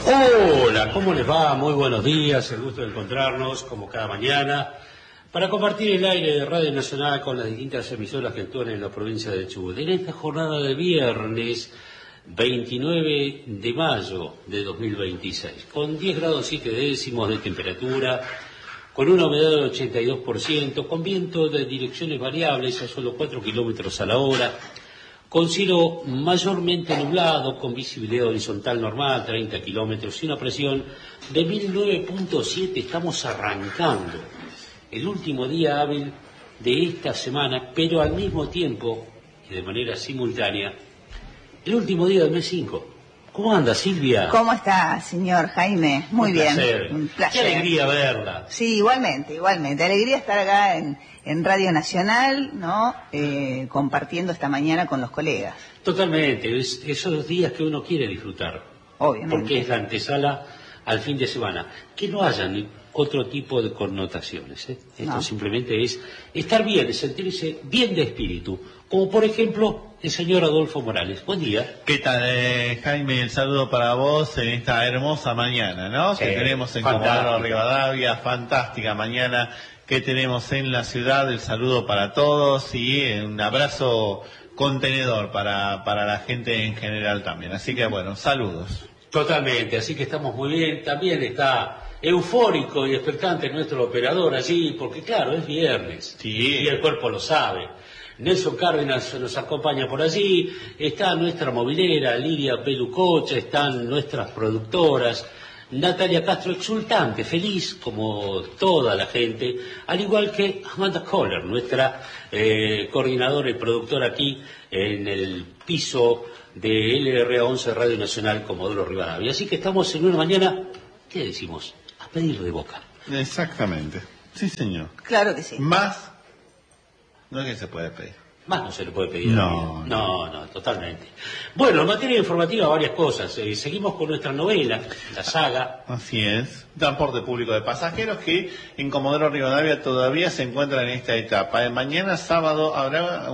Hola, ¿cómo les va? Muy buenos días, el gusto de encontrarnos como cada mañana para compartir el aire de Radio Nacional con las distintas emisoras que actúan en la provincia de Chubut. En esta jornada de viernes 29 de mayo de 2026, con 10 grados 7 décimos de temperatura, con una humedad del 82%, con viento de direcciones variables a solo 4 kilómetros a la hora, con cielo mayormente nublado, con visibilidad horizontal normal, 30 kilómetros, y una presión de 1009.7. Estamos arrancando el último día hábil de esta semana, pero al mismo tiempo, y de manera simultánea, el último día del mes 5. ¿Cómo anda, Silvia? ¿Cómo está, señor Jaime? Muy bien. Un placer. Qué alegría verla. Sí, igualmente. Alegría estar acá en Radio Nacional, ¿no? Compartiendo esta mañana con los colegas. Totalmente. Esos días que uno quiere disfrutar. Obviamente. Porque es la antesala al fin de semana. Que no hayan otro tipo de connotaciones. Esto No. simplemente es estar bien, sentirse bien de espíritu. Como por ejemplo el señor Adolfo Morales. Buen día. ¿Qué tal, Jaime? El saludo para vos en esta hermosa mañana, ¿no? Sí, que tenemos en fantástica. Comodoro Rivadavia, fantástica mañana que tenemos en la ciudad. El saludo para todos y un abrazo contenedor para la gente en general también. Así que bueno, saludos. Totalmente, así que estamos muy bien. También está eufórico y expectante nuestro operador allí, porque claro, es viernes. Sí. Y el cuerpo lo sabe. Nelson Cárdenas nos acompaña por allí, está nuestra movilera, Lidia Pelucocha, están nuestras productoras, Natalia Castro exultante, feliz como toda la gente, al igual que Amanda Kohler, nuestra coordinadora y productora aquí en el piso de LRA 11 Radio Nacional Comodoro Rivadavia. Así que estamos en una mañana, ¿qué decimos? A pedir de boca. Exactamente. Sí, señor. Claro que sí. Más no es que se puede pedir. Más no se le puede pedir. No. No, totalmente. Bueno, en materia informativa varias cosas. Seguimos con nuestra novela, la saga. Así es. Transporte público de pasajeros que en Comodoro Rivadavia todavía se encuentra en esta etapa. Mañana sábado habrá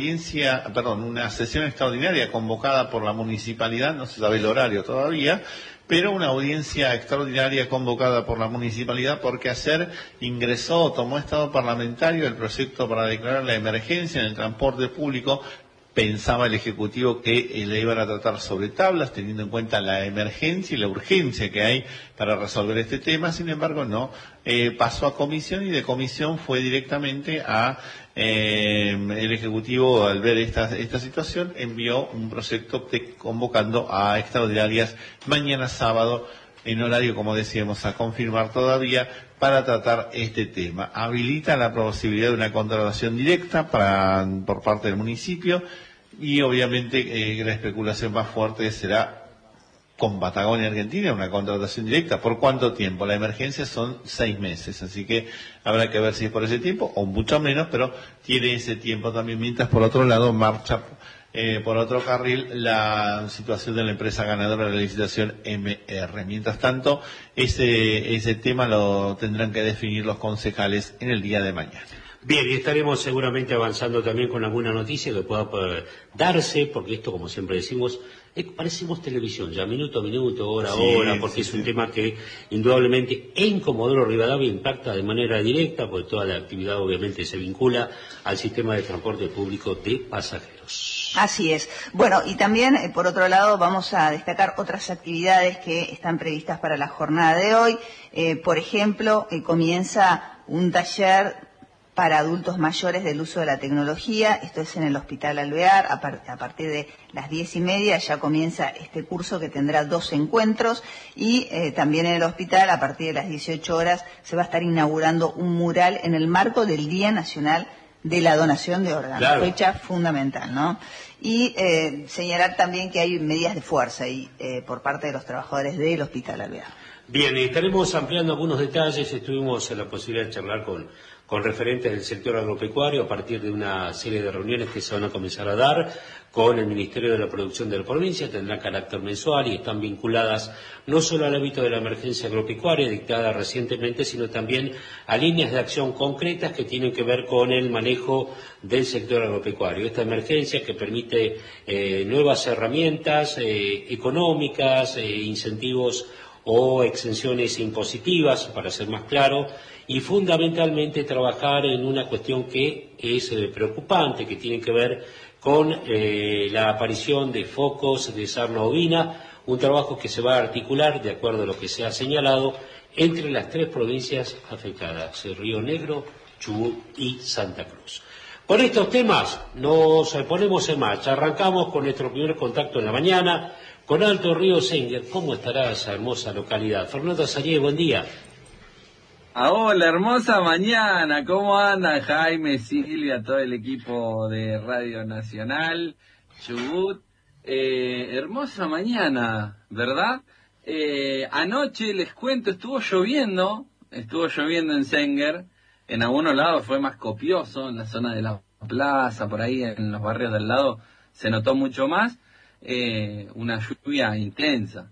una sesión extraordinaria convocada por la municipalidad, no se sabe el horario todavía, pero una audiencia extraordinaria convocada por la municipalidad porque ayer tomó estado parlamentario el proyecto para declarar la emergencia en el transporte público. Pensaba el Ejecutivo que le iban a tratar sobre tablas, teniendo en cuenta la emergencia y la urgencia que hay para resolver este tema. Sin embargo, no. Pasó a comisión y de comisión fue directamente a el Ejecutivo. Al ver esta situación, envió un proyecto convocando a extraordinarias mañana sábado, en horario, como decíamos, a confirmar todavía, para tratar este tema. Habilita la posibilidad de una contratación directa por parte del municipio y obviamente la especulación más fuerte será con Patagonia Argentina, una contratación directa. ¿Por cuánto tiempo? La emergencia son 6 meses, así que habrá que ver si es por ese tiempo o mucho menos, pero tiene ese tiempo también, mientras por otro lado marcha por otro carril la situación de la empresa ganadora de la licitación MR. Mientras tanto, ese tema lo tendrán que definir los concejales en el día de mañana. Bien, y estaremos seguramente avanzando también con alguna noticia que pueda darse, porque esto, como siempre decimos, parecemos televisión, ya minuto a minuto, hora a hora, porque es un tema que indudablemente en Comodoro Rivadavia impacta de manera directa, porque toda la actividad obviamente se vincula al sistema de transporte público de pasajeros. Así es. Bueno, y también, por otro lado, vamos a destacar otras actividades que están previstas para la jornada de hoy. Por ejemplo, comienza un taller para adultos mayores del uso de la tecnología. Esto es en el Hospital Alvear. A partir de las 10:30 ya comienza este curso que tendrá 2 encuentros. Y también en el hospital, a partir de las 18 horas, se va a estar inaugurando un mural en el marco del Día Nacional de la Donación de Órganos. Claro. Fecha fundamental, ¿no? Y señalar también que hay medidas de fuerza ahí, por parte de los trabajadores del Hospital Alvear. Bien, estaremos ampliando algunos detalles. Estuvimos en la posibilidad de charlar con con referentes del sector agropecuario a partir de una serie de reuniones que se van a comenzar a dar con el Ministerio de la Producción de la provincia. Tendrán carácter mensual y están vinculadas no solo al ámbito de la emergencia agropecuaria dictada recientemente, sino también a líneas de acción concretas que tienen que ver con el manejo del sector agropecuario. Esta emergencia que permite nuevas herramientas económicas, incentivos o exenciones impositivas, para ser más claro, y fundamentalmente trabajar en una cuestión que es preocupante, que tiene que ver con la aparición de focos de sarna ovina, un trabajo que se va a articular, de acuerdo a lo que se ha señalado, entre las 3 provincias afectadas, Río Negro, Chubut y Santa Cruz. Con estos temas nos ponemos en marcha, arrancamos con nuestro primer contacto en la mañana, con Alto Río Senguer. ¿Cómo estará esa hermosa localidad? Fernando Sarié, buen día. Hola, hermosa mañana. ¿Cómo andan Jaime, Silvia, todo el equipo de Radio Nacional, Chubut? Hermosa mañana, ¿verdad? Anoche, les cuento, estuvo lloviendo en Senguer. En algunos lados fue más copioso, en la zona de la plaza, por ahí en los barrios del lado se notó mucho más. Una lluvia intensa,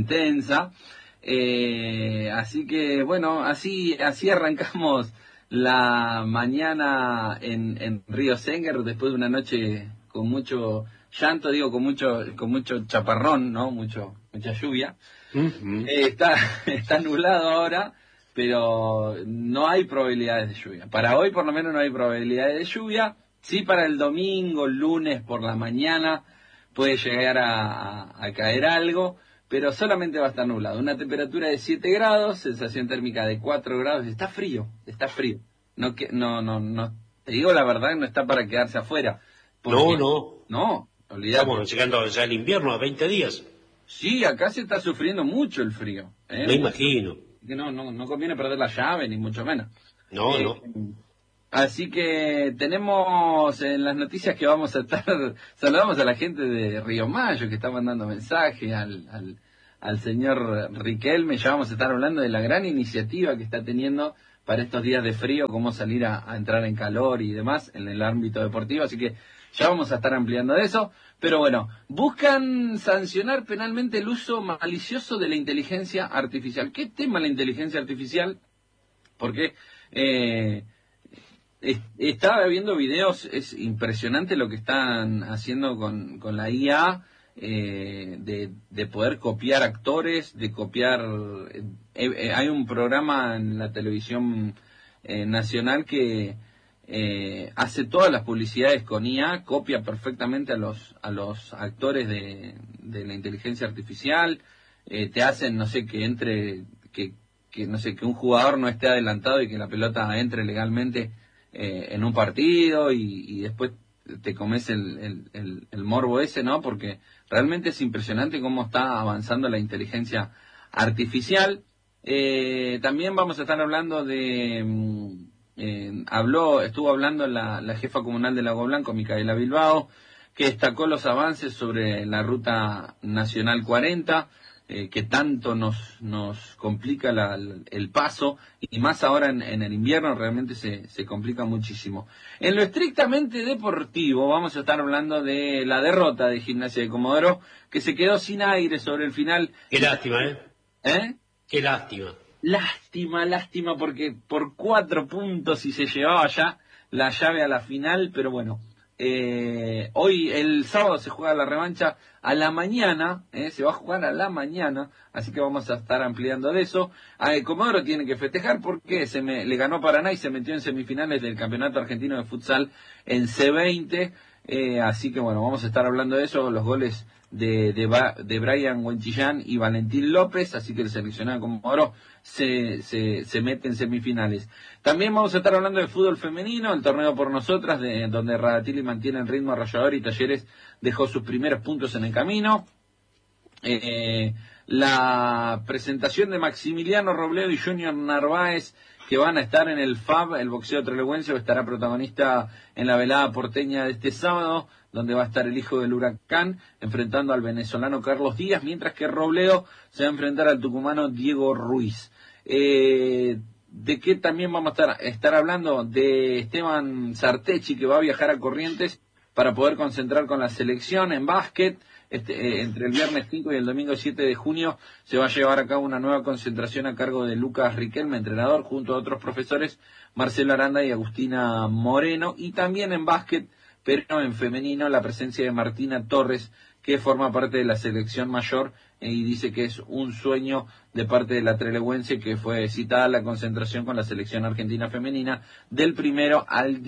así que bueno, así así la mañana en Río Senguer, después de una noche con mucho llanto, con mucho chaparrón, ¿no? Mucha lluvia. Uh-huh. Está nublado ahora, pero no hay probabilidades de lluvia. Para hoy por lo menos no hay probabilidades de lluvia. Sí, para el domingo, lunes por la mañana puede llegar a caer algo, pero solamente va a estar nublado. Una temperatura de 7 grados, sensación térmica de 4 grados. Está frío. No, te digo la verdad, no está para quedarse afuera. No, olvidate. Estamos llegando ya al invierno, a 20 días. Sí, acá se está sufriendo mucho el frío. Me imagino. Que no conviene perder la llave, ni mucho menos. No. Así que tenemos en las noticias que vamos a estar, saludamos a la gente de Río Mayo que está mandando mensajes, al señor Riquelme. Ya vamos a estar hablando de la gran iniciativa que está teniendo para estos días de frío, cómo salir a entrar en calor y demás en el ámbito deportivo, así que ya vamos a estar ampliando de eso. Pero bueno, buscan sancionar penalmente el uso malicioso de la inteligencia artificial. ¿Qué tema la inteligencia artificial? Porque estaba viendo videos, es impresionante lo que están haciendo con la IA, de poder copiar actores, de copiar... hay un programa en la televisión nacional que hace todas las publicidades con IA, copia perfectamente a los actores de la inteligencia artificial, te hacen, no sé, que entre, que no sé, que un jugador no esté adelantado y que la pelota entre legalmente en un partido y después te comes el morbo ese, ¿no? Porque realmente es impresionante cómo está avanzando la inteligencia artificial. También vamos a estar hablando estuvo hablando la jefa comunal de Lago Blanco, Micaela Bilbao, que destacó los avances sobre la ruta nacional 40, que tanto nos complica el paso, y más ahora en el invierno realmente se complica muchísimo. En lo estrictamente deportivo vamos a estar hablando de la derrota de Gimnasia de Comodoro, que se quedó sin aire sobre el final. Qué lástima, ¿Eh? Qué lástima. Lástima, porque por 4 puntos y se llevaba ya la llave a la final, pero bueno. Hoy, el sábado, se juega la revancha a la mañana, se va a jugar a la mañana, así que vamos a estar ampliando de eso. Comodoro tiene que festejar porque le ganó Paraná y se metió en semifinales del Campeonato Argentino de Futsal en C20, así que bueno, vamos a estar hablando de eso, los goles de Brian Huenchillán y Valentín López, así que el seleccionado Comodoro se mete en semifinales. También vamos a estar hablando de fútbol femenino, el torneo por nosotras, donde Radatili mantiene el ritmo arrollador y Talleres dejó sus primeros puntos en el camino. La presentación de Maximiliano Robledo y Junior Narváez, que van a estar en el FAB, el boxeo trelewense, estará protagonista en la velada porteña de este sábado, donde va a estar el hijo del Huracán enfrentando al venezolano Carlos Díaz, mientras que Robledo se va a enfrentar al tucumano Diego Ruiz. ¿De qué también vamos a estar hablando? De Esteban Sartechi, que va a viajar a Corrientes para poder concentrar con la selección en básquet. Entre el viernes 5 y el domingo 7 de junio se va a llevar a cabo una nueva concentración a cargo de Lucas Riquelme, entrenador, junto a otros profesores, Marcelo Aranda y Agustina Moreno. Y también en básquet, pero en femenino, la presencia de Martina Torres, que forma parte de la selección mayor, y dice que es un sueño de parte de la trelewense, que fue citada a la concentración con la selección argentina femenina del 1 al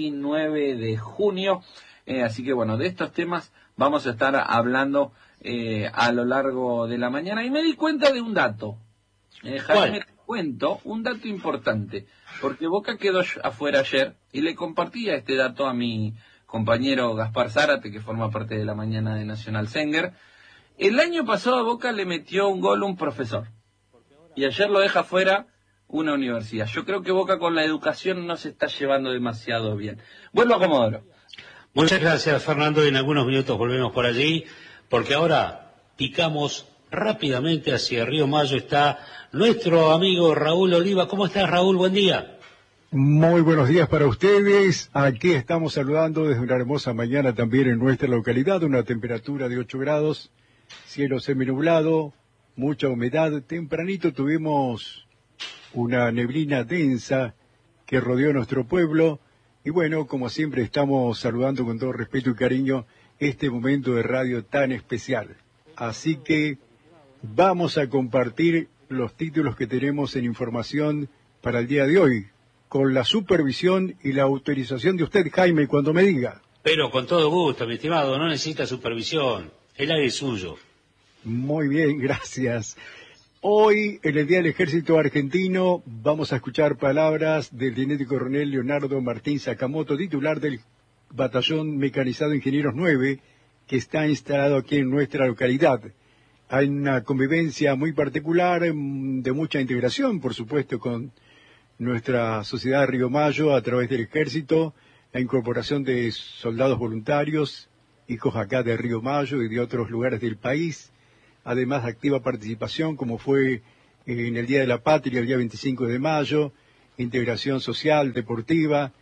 19 de junio. Así que bueno, de estos temas vamos a estar hablando a lo largo de la mañana. Y me di cuenta de un dato. Jaime, te cuento un dato importante, porque Boca quedó afuera ayer, y le compartía este dato a mi compañero Gaspar Zárate, que forma parte de la mañana de Nacional Senger. El año pasado a Boca le metió un gol un profesor, y ayer lo deja fuera una universidad. Yo creo que Boca con la educación no se está llevando demasiado bien. Vuelvo a Comodoro. Muchas gracias, Fernando. En algunos minutos volvemos por allí, porque ahora picamos rápidamente hacia Río Mayo. Está nuestro amigo Raúl Oliva. ¿Cómo estás, Raúl? Buen día. Muy buenos días para ustedes. Aquí estamos saludando desde una hermosa mañana también en nuestra localidad, una temperatura de 8 grados, cielo seminublado, mucha humedad. Tempranito tuvimos una neblina densa que rodeó nuestro pueblo. Y bueno, como siempre estamos saludando con todo respeto y cariño este momento de radio tan especial. Así que vamos a compartir los títulos que tenemos en información para el día de hoy, con la supervisión y la autorización de usted, Jaime, cuando me diga. Pero con todo gusto, mi estimado, no necesita supervisión, el aire es suyo. Muy bien, gracias. Hoy, en el Día del Ejército Argentino, vamos a escuchar palabras del teniente coronel Leonardo Martín Sakamoto, titular del Batallón Mecanizado Ingenieros 9, que está instalado aquí en nuestra localidad. Hay una convivencia muy particular, de mucha integración, por supuesto, con nuestra sociedad de Río Mayo a través del Ejército, la incorporación de soldados voluntarios, hijos acá de Río Mayo y de otros lugares del país, además de activa participación, como fue en el Día de la Patria, el día 25 de mayo, integración social, deportiva,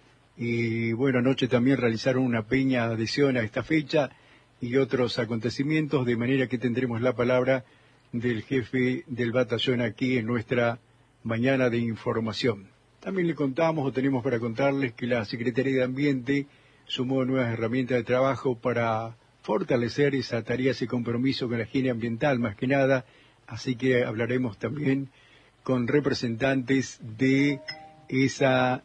y bueno, anoche también realizaron una peña de adhesión a esta fecha y otros acontecimientos, de manera que tendremos la palabra del jefe del batallón aquí en nuestra mañana de información. También le contamos, o tenemos para contarles, que la Secretaría de Ambiente sumó nuevas herramientas de trabajo para fortalecer esa tarea, ese compromiso con la higiene ambiental, más que nada, así que hablaremos también con representantes de esa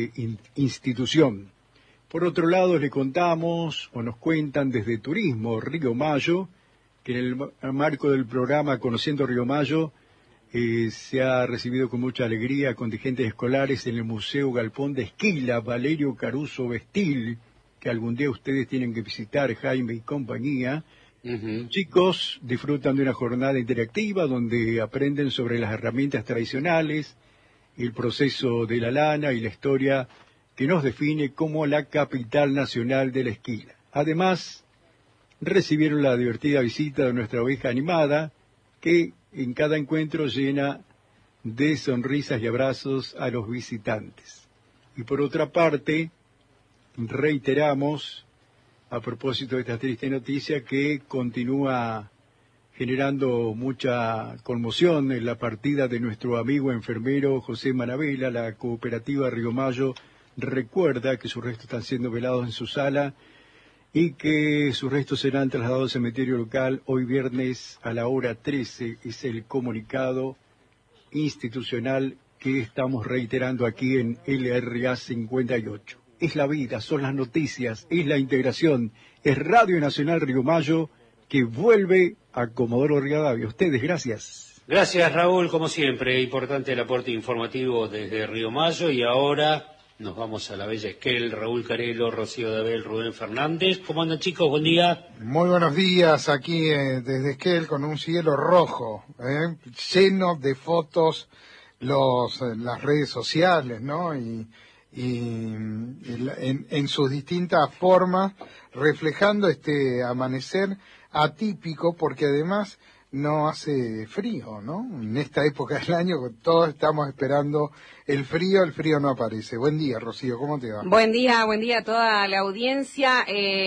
institución. Por otro lado, le contamos, o nos cuentan desde Turismo Río Mayo, que en el marco del programa Conociendo Río Mayo, se ha recibido con mucha alegría contingentes escolares en el Museo Galpón de Esquila, Valerio Caruso Vestil, que algún día ustedes tienen que visitar, Jaime y compañía. Chicos disfrutan de una jornada interactiva donde aprenden sobre las herramientas tradicionales, el proceso de la lana y la historia que nos define como la capital nacional de la esquila. Además, recibieron la divertida visita de nuestra oveja animada, que en cada encuentro llena de sonrisas y abrazos a los visitantes. Y por otra parte, reiteramos, a propósito de esta triste noticia, que continúa generando mucha conmoción en la partida de nuestro amigo enfermero José Manabela. La cooperativa Río Mayo recuerda que sus restos están siendo velados en su sala y que sus restos serán trasladados al cementerio local hoy viernes a la hora 13. Es el comunicado institucional que estamos reiterando aquí en LRA 58. Es la vida, son las noticias, es la integración, es Radio Nacional Río Mayo, que vuelve a Comodoro Rivadavia. Ustedes, gracias. Gracias, Raúl, como siempre, importante el aporte informativo desde Río Mayo. Y ahora nos vamos a la bella Esquel. Raúl Carelo, Rocío Dabel, Rubén Fernández. ¿Cómo andan, chicos? Buen día. Muy buenos días, aquí desde Esquel con un cielo rojo, lleno de fotos, las redes sociales, ¿no? Y en sus distintas formas, reflejando este amanecer atípico, porque además no hace frío, ¿no? En esta época del año todos estamos esperando el frío no aparece. Buen día, Rocío, ¿cómo te va? Buen día a toda la audiencia.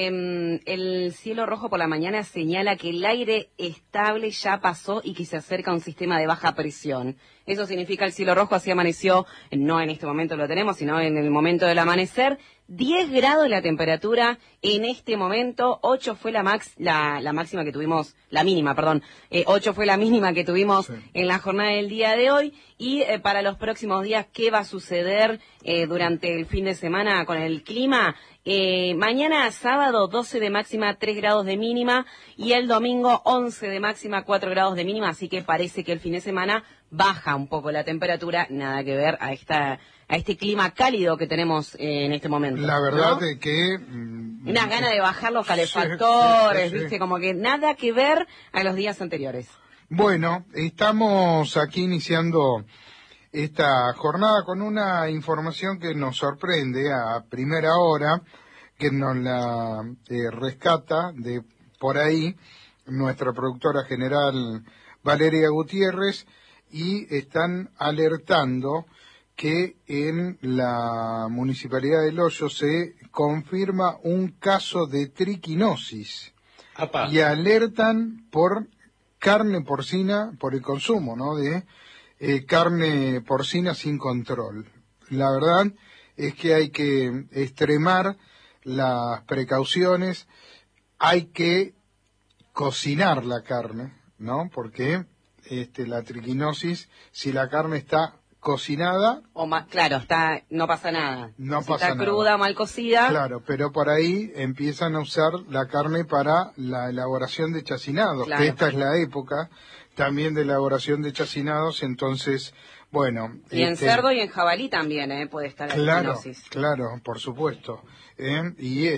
El cielo rojo por la mañana señala que el aire estable ya pasó y que se acerca a un sistema de baja presión. Eso significa el cielo rojo, así amaneció, no en este momento lo tenemos, sino en el momento del amanecer. 10 grados la temperatura en este momento, 8 fue la máxima que tuvimos, la mínima, perdón, 8 fue la mínima que tuvimos en la jornada del día de hoy, y para los próximos días, ¿qué va a suceder durante el fin de semana con el clima? Mañana sábado 12 de máxima, 3 grados de mínima, y el domingo 11 de máxima, 4 grados de mínima, así que parece que el fin de semana baja un poco la temperatura, nada que ver a este clima cálido que tenemos en este momento. La verdad, ¿no? es que... Unas ganas de bajar los calefactores, sí. ¿viste? Como que nada que ver a los días anteriores. Bueno, estamos aquí iniciando esta jornada con una información que nos sorprende a primera hora, que nos la rescata de por ahí nuestra productora general Valeria Gutiérrez, y están alertando que en la Municipalidad del Hoyo se confirma un caso de triquinosis. Apá. Y alertan por carne porcina, por el consumo, ¿no?, de carne porcina sin control. La verdad es que hay que extremar las precauciones, hay que cocinar la carne, ¿no?, porque la triquinosis, si la carne está cocinada... Claro, no pasa nada. No si pasa está nada. cruda, mal cocida... Claro, pero por ahí empiezan a usar la carne para la elaboración de chacinados, Claro. que esta es la época también de elaboración de chacinados, entonces, bueno... Y en cerdo y en jabalí también, puede estar la triquinosis. Claro, por supuesto. Y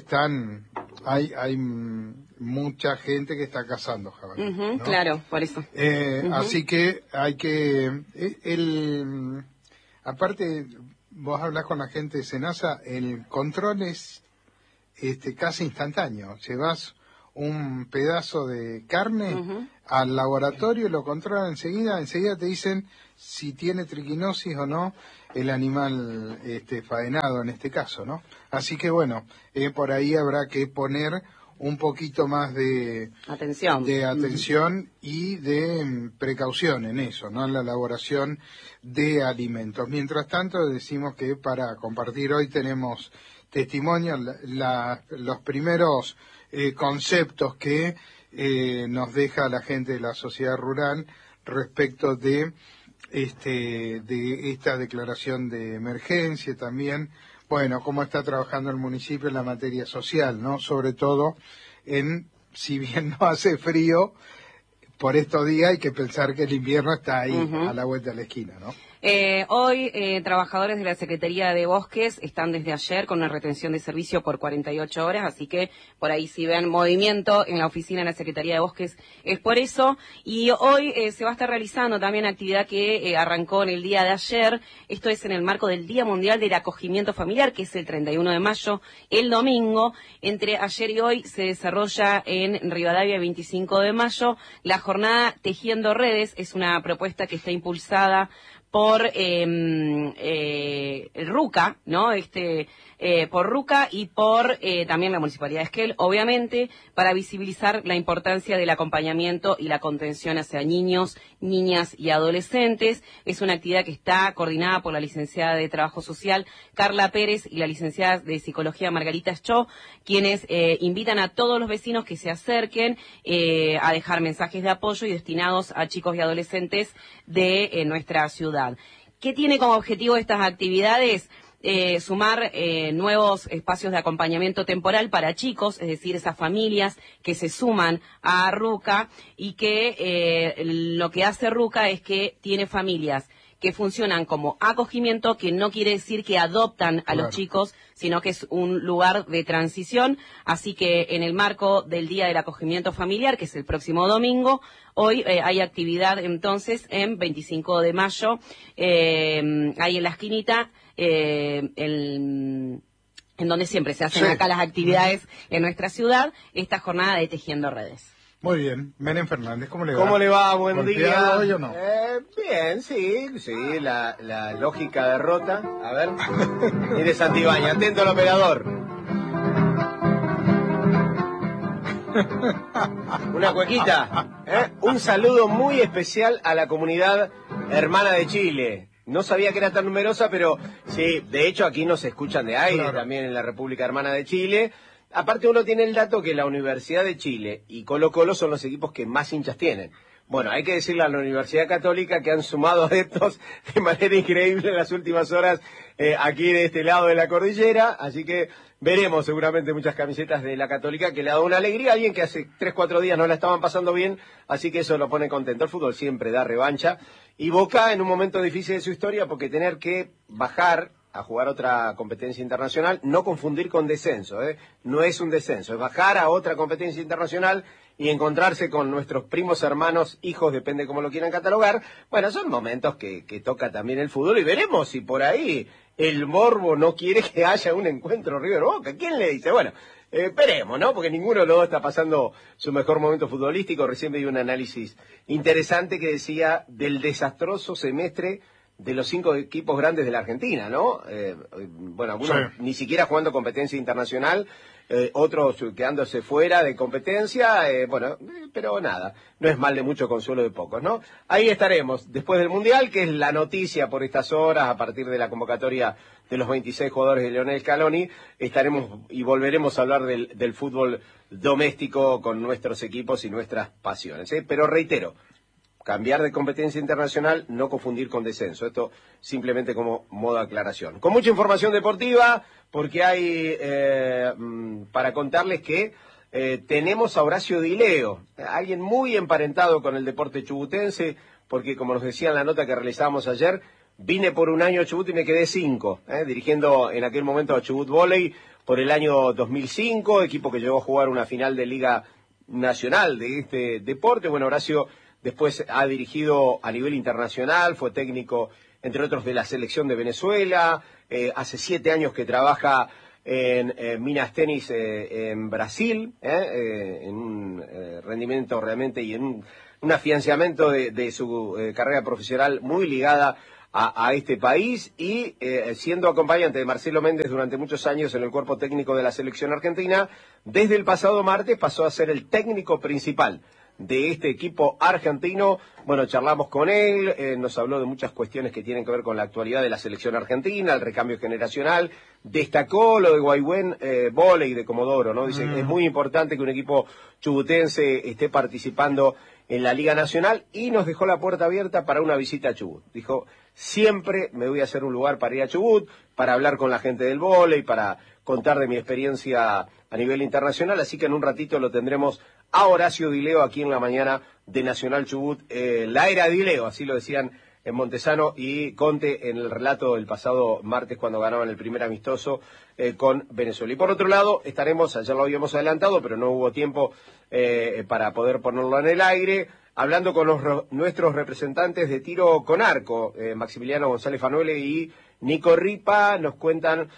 hay mucha gente que está cazando jabalí. ¿no? Claro, por eso. Así que hay que... aparte, vos hablás con la gente de Senasa, el control es casi instantáneo. Llevas un pedazo de carne al laboratorio, lo controlan enseguida te dicen si tiene triquinosis o no el animal faenado en este caso, ¿no? Así que bueno, por ahí habrá que poner un poquito más de atención y de precaución en eso, ¿no?, en la elaboración de alimentos. Mientras tanto, decimos que para compartir hoy tenemos testimonios, los primeros conceptos que nos deja la gente de la sociedad rural respecto de esta declaración de emergencia también. Bueno, cómo está trabajando el municipio en la materia social, ¿no? Sobre todo si bien no hace frío, por estos días hay que pensar que el invierno está ahí, a la vuelta de la esquina, ¿no? Hoy, trabajadores de la Secretaría de Bosques están desde ayer con una retención de servicio por 48 horas, así que por ahí si ven movimiento en la oficina de la Secretaría de Bosques es por eso. Y hoy se va a estar realizando también actividad que arrancó en el día de ayer. Esto es en el marco del Día Mundial del Acogimiento Familiar, que es el 31 de mayo, el domingo. Entre ayer y hoy se desarrolla en Rivadavia 25 de mayo la jornada Tejiendo Redes. Es una propuesta que está impulsada por RUCA, ¿no? Por RUCA y por también la Municipalidad de Esquel, obviamente, para visibilizar la importancia del acompañamiento y la contención hacia niños, niñas y adolescentes. Es una actividad que está coordinada por la licenciada de Trabajo Social Carla Pérez y la licenciada de Psicología Margarita Cho, quienes invitan a todos los vecinos que se acerquen a dejar mensajes de apoyo y destinados a chicos y adolescentes de nuestra ciudad. ¿Qué tiene como objetivo estas actividades? Sumar nuevos espacios de acompañamiento temporal para chicos, es decir, esas familias que se suman a RUCA, y que lo que hace RUCA es que tiene familias que funcionan como acogimiento, que no quiere decir que adoptan a los chicos, sino que es un lugar de transición. Así que en el marco del Día del Acogimiento Familiar, que es el próximo domingo, hoy hay actividad entonces en 25 de mayo, ahí en la esquinita, en donde siempre se hacen acá las actividades en nuestra ciudad, esta jornada de Tejiendo Redes. Muy bien. Menem Fernández, ¿cómo le va? ¿Cómo le va? Buen ¿Golpeado día. hoy o no? Bien, sí, la lógica derrota. A ver. Mire Santibáñez, atento al operador. Una cuequita. Un saludo muy especial a la comunidad hermana de Chile. No sabía que era tan numerosa, pero sí, de hecho aquí nos escuchan de aire, claro. También en la República Hermana de Chile. Aparte uno tiene el dato que la Universidad de Chile y Colo-Colo son los equipos que más hinchas tienen. Bueno, hay que decirle a la Universidad Católica que han sumado adeptos de manera increíble en las últimas horas aquí de este lado de la cordillera, así que veremos seguramente muchas camisetas de la Católica que le ha dado una alegría a alguien que hace 3-4 días no la estaban pasando bien, así que eso lo pone contento. El fútbol siempre da revancha y Boca en un momento difícil de su historia porque tener que bajar a jugar otra competencia internacional, no confundir con descenso, no es un descenso, es bajar a otra competencia internacional y encontrarse con nuestros primos, hermanos, hijos, depende cómo lo quieran catalogar. Bueno, son momentos que toca también el fútbol y veremos si por ahí el morbo no quiere que haya un encuentro River-Boca. ¿Quién le dice? Bueno, esperemos, ¿no? Porque ninguno de los dos está pasando su mejor momento futbolístico. Recién vi un análisis interesante que decía del desastroso semestre de los 5 equipos grandes de la Argentina, ¿no? Bueno, algunos ni siquiera jugando competencia internacional, otros quedándose fuera de competencia, pero nada, no es mal de mucho, consuelo de pocos, ¿no? Ahí estaremos, después del Mundial, que es la noticia por estas horas, a partir de la convocatoria de los 26 jugadores de Lionel Scaloni, estaremos y volveremos a hablar del fútbol doméstico con nuestros equipos y nuestras pasiones, Pero reitero, cambiar de competencia internacional, no confundir con descenso. Esto simplemente como modo de aclaración. Con mucha información deportiva, porque hay para contarles que tenemos a Horacio Di Leo, alguien muy emparentado con el deporte chubutense, porque como nos decía en la nota que realizamos ayer, vine por un año a Chubut y me quedé 5, dirigiendo en aquel momento a Chubut Volley por el año 2005, equipo que llegó a jugar una final de Liga Nacional de este deporte. Bueno, Horacio después ha dirigido a nivel internacional, fue técnico, entre otros, de la selección de Venezuela, hace 7 años que trabaja en Minas Tenis en Brasil, en un rendimiento realmente y en un afianzamiento de su carrera profesional muy ligada a este país y siendo acompañante de Marcelo Méndez durante muchos años en el cuerpo técnico de la selección argentina, desde el pasado martes pasó a ser el técnico principal de este equipo argentino. Bueno, charlamos con él, nos habló de muchas cuestiones que tienen que ver con la actualidad de la selección argentina, el recambio generacional, destacó lo de Guaygüen Volley de Comodoro, ¿no? Dice que es muy importante que un equipo chubutense esté participando en la Liga Nacional y nos dejó la puerta abierta para una visita a Chubut. Dijo, siempre me voy a hacer un lugar para ir a Chubut, para hablar con la gente del vóley, para contar de mi experiencia a nivel internacional, así que en un ratito lo tendremos a Horacio Di Leo aquí en la mañana de Nacional Chubut, la era Di Leo, así lo decían en Montesano y Conte en el relato del pasado martes cuando ganaban el primer amistoso con Venezuela. Y por otro lado, estaremos, ayer lo habíamos adelantado, pero no hubo tiempo para poder ponerlo en el aire, hablando con nuestros representantes de tiro con arco, Maximiliano González Fanuele y Nico Ripa, nos cuentan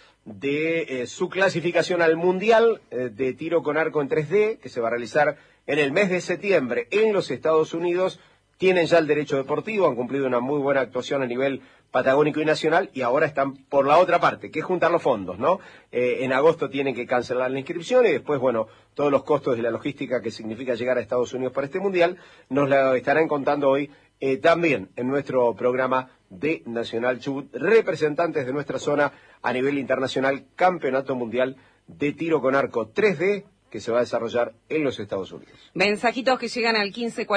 de su clasificación al Mundial de tiro con arco en 3D, que se va a realizar en el mes de septiembre en los Estados Unidos. Tienen ya el derecho deportivo, han cumplido una muy buena actuación a nivel patagónico y nacional, y ahora están por la otra parte, que es juntar los fondos, ¿no? En agosto tienen que cancelar la inscripción y después, bueno, todos los costos de la logística que significa llegar a Estados Unidos para este Mundial, nos la estarán contando hoy también en nuestro programa de Nacional Chubut, representantes de nuestra zona a nivel internacional, Campeonato Mundial de Tiro con Arco 3D, que se va a desarrollar en los Estados Unidos. Mensajitos que llegan al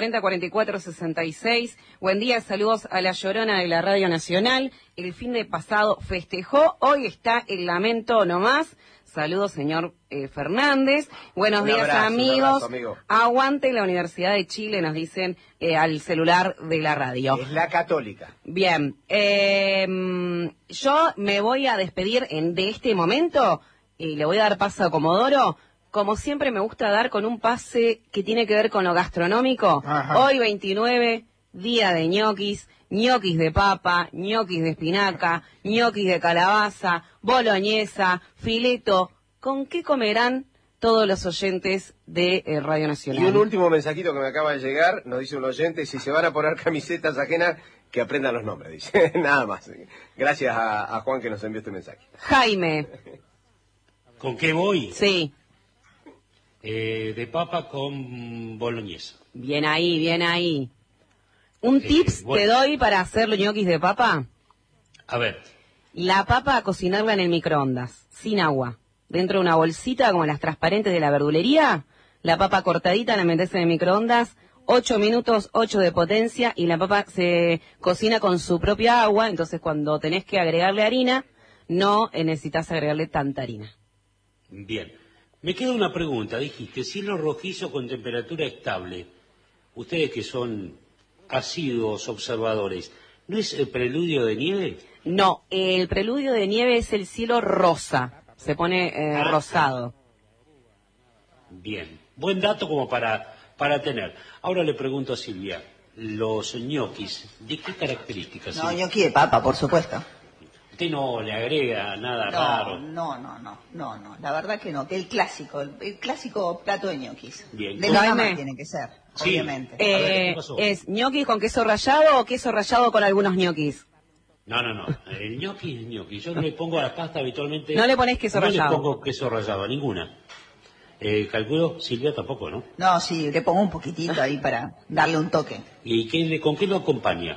1540-4466. Buen día, saludos a la Llorona de la Radio Nacional. El fin de pasado festejó, hoy está el lamento nomás. Saludos, señor Fernández. Buenos días, amigos. Amigo. Aguante la Universidad de Chile, nos dicen al celular de la radio. Es la Católica. Bien, yo me voy a despedir de este momento y le voy a dar paso a Comodoro. Como siempre me gusta dar con un pase que tiene que ver con lo gastronómico. Ajá. Hoy 29, día de ñoquis, ñoquis de papa, ñoquis de espinaca, ñoquis de calabaza, boloñesa, fileto. ¿Con qué comerán todos los oyentes de Radio Nacional. Y un último mensajito que me acaba de llegar, nos dice un oyente, si se van a poner camisetas ajenas, que aprendan los nombres, dice. Nada más. Gracias a Juan que nos envió este mensaje. Jaime. ¿Con qué voy? Sí. De papa con boloñesa. Bien ahí, bien ahí. ¿Un tips bueno. te doy para hacer los ñoquis de papa? A ver. La papa a cocinarla en el microondas, sin agua. Dentro de una bolsita como las transparentes de la verdulería, la papa cortadita la metes en el microondas, 8 minutos, 8 de potencia, y la papa se cocina con su propia agua, entonces cuando tenés que agregarle harina, no necesitas agregarle tanta harina. Bien. Me queda una pregunta. Dijiste, cielo rojizo con temperatura estable. Ustedes que son asiduos observadores, ¿no es el preludio de nieve? No, el preludio de nieve es el cielo rosa, se pone rosado. Bien, buen dato como para tener. Ahora le pregunto a Silvia, los ñoquis, ¿de qué características? No, ñoqui de papa, por supuesto. Usted no le agrega nada raro. No, la verdad que no, que el clásico plato de ñoquis. Bien. De mi mamá tiene que ser, Sí. obviamente. A ver, ¿qué pasó? ¿Es ñoquis con queso rallado o queso rallado con algunos ñoquis? No. El ñoqui es ñoqui. Yo no le pongo a la pasta habitualmente. No le ponés queso rallado. No le pongo queso rallado, a ninguna. Calculo, Silvia tampoco, ¿no? No, sí, le pongo un poquitito ahí para darle un toque. ¿Y con qué lo acompaña?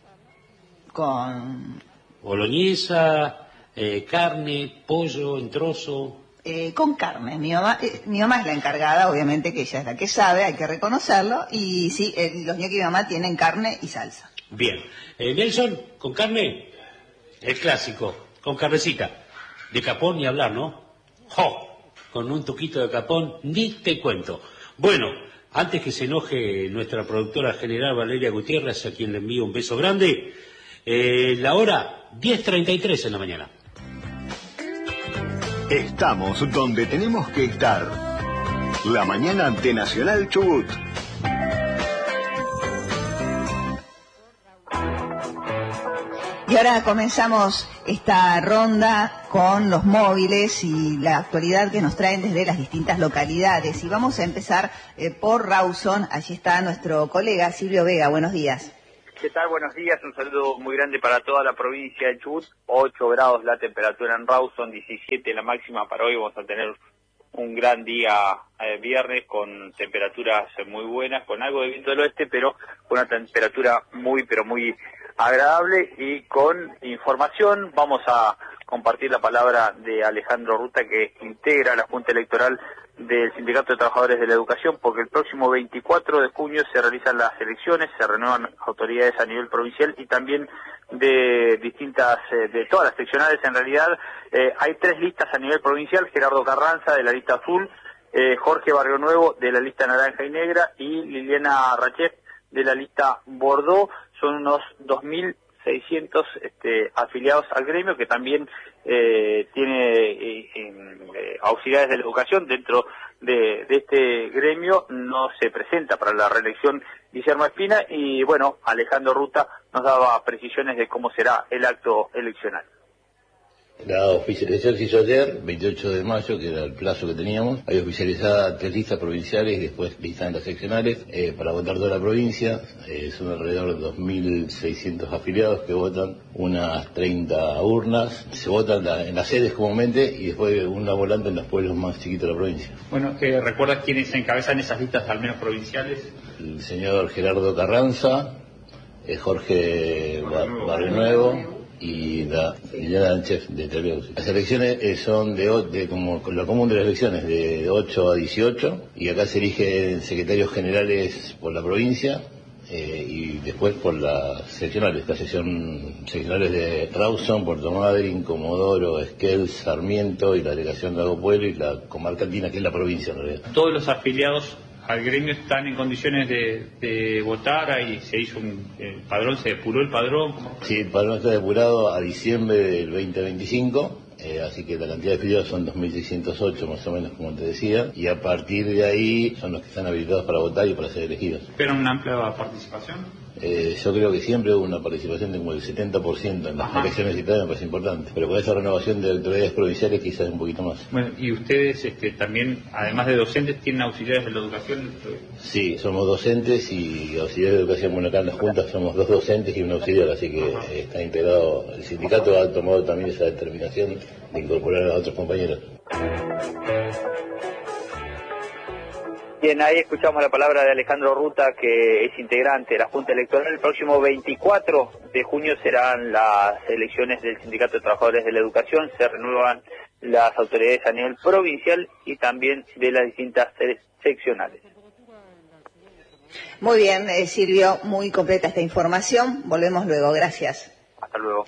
Con Boloñesa, carne, pollo en trozo. con carne. Mi mamá es la encargada, obviamente que ella es la que sabe, hay que reconocerlo. Y sí, los ñoquis de mamá tienen carne y salsa. Bien. Nelson, ¿con carne? El clásico, con carnecita. De capón ni hablar, ¿no? ¡Jo! Con un toquito de capón, ni te cuento. Bueno, antes que se enoje nuestra productora general Valeria Gutiérrez, a quien le envío un beso grande, la hora 10:33 en la mañana. Estamos donde tenemos que estar. La mañana de Nacional Chubut. Y ahora comenzamos esta ronda con los móviles y la actualidad que nos traen desde las distintas localidades. Y vamos a empezar por Rawson. Allí está nuestro colega Silvio Vega. Buenos días. ¿Qué tal? Buenos días. Un saludo muy grande para toda la provincia de Chubut. 8 grados la temperatura en Rawson, 17 la máxima para hoy. Vamos a tener un gran día viernes con temperaturas muy buenas, con algo de viento del oeste, pero con una temperatura muy, pero muy agradable. Y con información vamos a compartir la palabra de Alejandro Ruta, que integra la Junta Electoral del Sindicato de Trabajadores de la Educación, porque el próximo 24 de junio se realizan las elecciones, se renuevan autoridades a nivel provincial y también de distintas, de todas las seccionales en realidad. Hay 3 listas a nivel provincial: Gerardo Carranza de la lista azul, Jorge Barrio Nuevo de la lista naranja y negra y Liliana Rachef de la lista Bordeaux. Son unos 2.600 afiliados al gremio, que también tiene auxiliares de la educación. Dentro de este gremio no se presenta para la reelección Guillermo Espina, y bueno, Alejandro Ruta nos daba precisiones de cómo será el acto eleccional. La oficialización se hizo ayer, 28 de mayo, que era el plazo que teníamos. Hay oficializadas 3 listas provinciales y después listas en las seccionales para votar toda la provincia. Son alrededor de 2.600 afiliados que votan, unas 30 urnas. Se votan en las sedes comúnmente y después una volante en los pueblos más chiquitos de la provincia. Bueno, ¿recuerdas quiénes encabezan esas listas, al menos provinciales? El señor Gerardo Carranza, Jorge Barrio Nuevo y la Chef de Televisión. Las elecciones son como lo común de las elecciones, de 8 a 18, y acá se eligen secretarios generales por la provincia y después por las seccionales. Las seccionales de Rawson, Puerto Madryn, Comodoro, Esquel, Sarmiento y la delegación de Lago Pueblo y la comarca andina, que es la provincia en realidad. Todos los afiliados al gremio están en condiciones de votar. Ahí se hizo el padrón, se depuró el padrón. Sí, el padrón está depurado a diciembre del 2025. así que la cantidad de afiliados son 2.608 más o menos, como te decía, y a partir de ahí son los que están habilitados para votar y para ser elegidos. ¿Pero una amplia participación? Yo creo que siempre hubo una participación de como el 70% en las elecciones y tal, me parece importante, pero con esa renovación de autoridades provinciales quizás un poquito más. Bueno, y ustedes también, además de docentes, ¿tienen auxiliares de la educación? Sí, somos docentes y auxiliares de educación. Bueno, acá en las juntas somos 2 docentes y un auxiliar, así que está integrado. El sindicato ha tomado también esa determinación de incorporar a otros compañeros. Bien, ahí escuchamos la palabra de Alejandro Ruta, que es integrante de la Junta Electoral. El próximo 24 de junio serán las elecciones del Sindicato de Trabajadores de la Educación. Se renuevan las autoridades a nivel provincial y también de las distintas seccionales. Muy bien, Silvio, muy completa esta información. Volvemos luego, gracias. Hasta luego.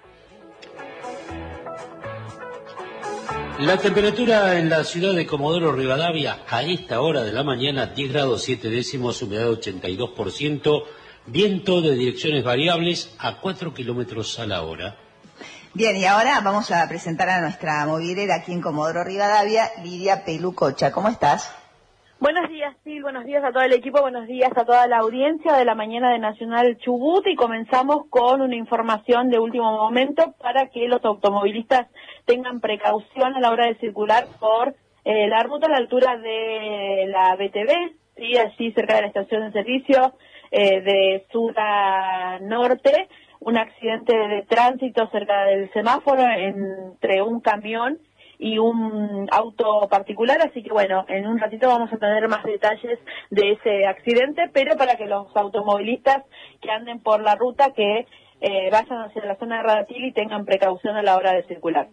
La temperatura en la ciudad de Comodoro Rivadavia a esta hora de la mañana, 10 grados 7 décimos, humedad 82%, viento de direcciones variables a 4 kilómetros a la hora. Bien, y ahora vamos a presentar a nuestra movilera aquí en Comodoro Rivadavia, Lidia Pelucocha. ¿Cómo estás? Buenos días, Sil, buenos días a todo el equipo, buenos días a toda la audiencia de la mañana de Nacional Chubut, y comenzamos con una información de último momento para que los automovilistas tengan precaución a la hora de circular por la ruta a la altura de la BTV, ¿sí? Allí cerca de la estación de servicio de sur a norte, un accidente de tránsito cerca del semáforo entre un camión y un auto particular, así que bueno, en un ratito vamos a tener más detalles de ese accidente, pero para que los automovilistas que anden por la ruta que vayan hacia la zona de Radatil y tengan precaución a la hora de circular.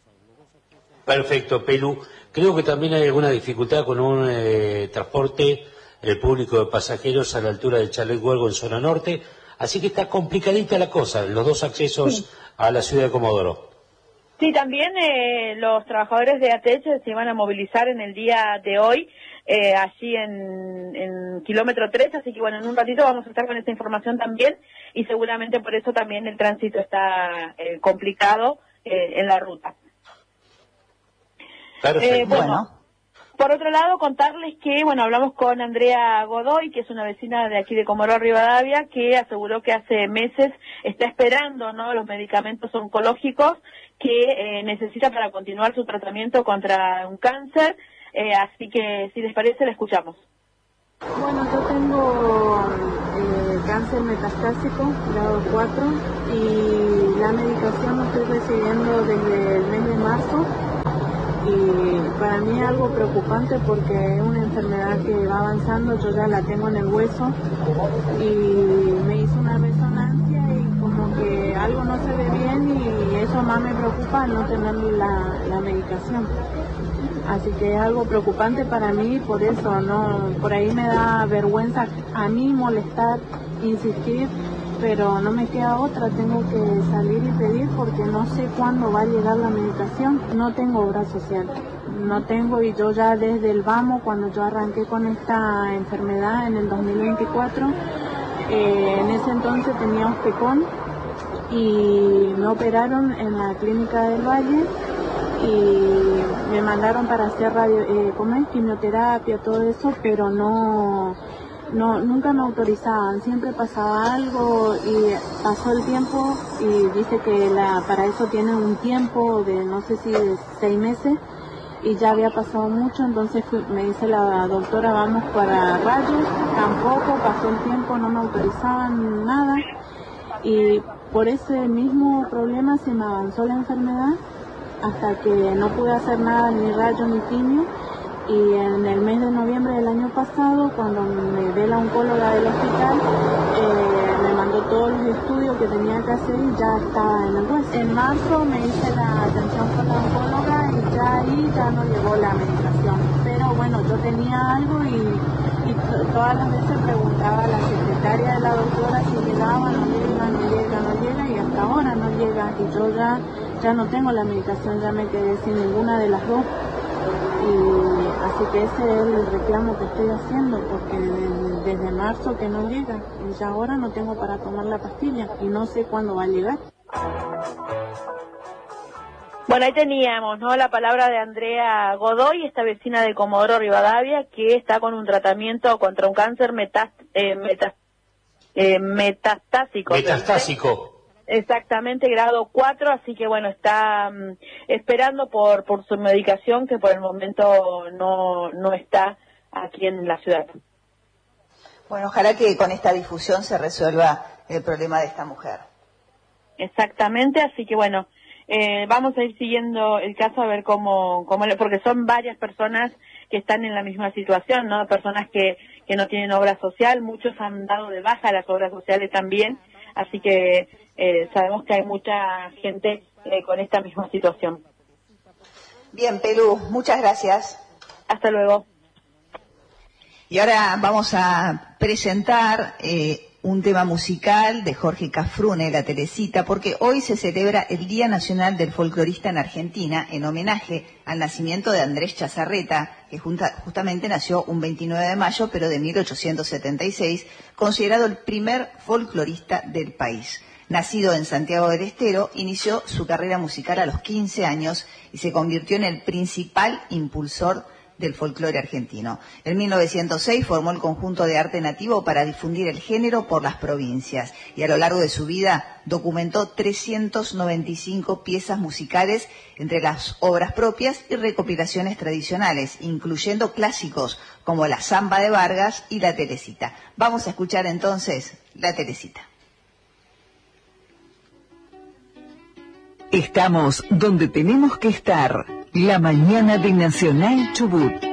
Perfecto, Pelu. Creo que también hay alguna dificultad con un transporte público de pasajeros a la altura del Chalet Huelgo en zona norte, así que está complicadita la cosa, los dos accesos a la ciudad de Comodoro. Sí, también los trabajadores de ATH se van a movilizar en el día de hoy, allí en kilómetro 3, así que bueno, en un ratito vamos a estar con esta información también, y seguramente por eso también el tránsito está complicado en la ruta. Perfecto. Bueno, por otro lado, contarles que, bueno, hablamos con Andrea Godoy, que es una vecina de aquí de Comodoro Rivadavia, que aseguró que hace meses está esperando, ¿no?, los medicamentos oncológicos que necesita para continuar su tratamiento contra un cáncer, así que si les parece la escuchamos. Bueno, yo tengo cáncer metastásico, grado 4, y la medicación la estoy recibiendo desde el mes de marzo, y para mí es algo preocupante porque es una enfermedad que va avanzando, yo ya la tengo en el hueso, y me hizo una resonancia y como que algo no se ve bien, y eso más me preocupa, no tener la medicación. Así que es algo preocupante para mí, por eso no, por ahí me da vergüenza a mí molestar, insistir, pero no me queda otra, tengo que salir y pedir porque no sé cuándo va a llegar la medicación. No tengo obra social, no tengo, y yo ya desde el vamos, cuando yo arranqué con esta enfermedad en el 2024, en ese entonces tenía Ostecón y me operaron en la clínica del Valle y me mandaron para hacer quimioterapia, todo eso, pero nunca me autorizaban, siempre pasaba algo y pasó el tiempo y dice que para eso tienen un tiempo de no sé si de 6 meses y ya había pasado mucho, entonces me dice la doctora vamos para rayos, tampoco pasó el tiempo, no me autorizaban nada y por ese mismo problema se me avanzó la enfermedad hasta que no pude hacer nada, ni rayo ni quimio. Y en el mes de noviembre del año pasado, cuando me ve la oncóloga del hospital, me mandó todos los estudios que tenía que hacer y ya estaba en el hueso. En marzo me hice la atención con la oncóloga y ya ahí ya no llegó la medicación. Pero bueno, yo tenía algo y todas las veces preguntaba a la secretaria de la doctora si llegaba, no llega, y hasta ahora no llega. Y yo ya no tengo la medicación, ya me quedé sin ninguna de las dos. Y así que ese es el reclamo que estoy haciendo, porque desde marzo que no llega y ya ahora no tengo para tomar la pastilla y no sé cuándo va a llegar. Bueno, ahí teníamos, ¿no?, la palabra de Andrea Godoy, esta vecina de Comodoro Rivadavia, que está con un tratamiento contra un cáncer metastásico. Metastásico. Exactamente, grado 4, así que bueno, está esperando por su medicación, que por el momento no está aquí en la ciudad. Bueno, ojalá que con esta difusión se resuelva el problema de esta mujer. Exactamente, así que bueno, vamos a ir siguiendo el caso a ver cómo porque son varias personas que están en la misma situación, ¿no? Personas que no tienen obra social, muchos han dado de baja las obras sociales también, así que sabemos que hay mucha gente con esta misma situación. Bien, Pelú, muchas gracias. Hasta luego. Y ahora vamos a presentar un tema musical de Jorge Cafrune, La Teresita, porque hoy se celebra el Día Nacional del Folclorista en Argentina, en homenaje al nacimiento de Andrés Chazarreta, que justamente nació un 29 de mayo, pero de 1876, considerado el primer folclorista del país. Nacido en Santiago del Estero, inició su carrera musical a los 15 años y se convirtió en el principal impulsor del folclore argentino. En 1906 formó el conjunto de arte nativo para difundir el género por las provincias y a lo largo de su vida documentó 395 piezas musicales entre las obras propias y recopilaciones tradicionales, incluyendo clásicos como la Zamba de Vargas y La Teresita. Vamos a escuchar entonces La Teresita. Estamos donde tenemos que estar, la mañana de Nacional Chubut.